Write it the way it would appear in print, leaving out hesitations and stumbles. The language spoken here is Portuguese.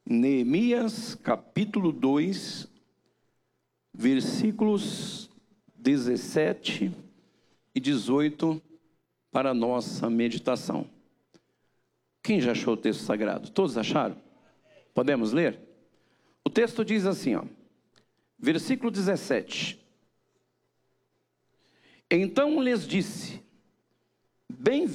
Neemias capítulo 2, versículos 17 e 18 para a nossa meditação. Quem já achou o texto sagrado? Todos acharam? Podemos ler? O texto diz assim, versículo 17. Então lhes disse: bem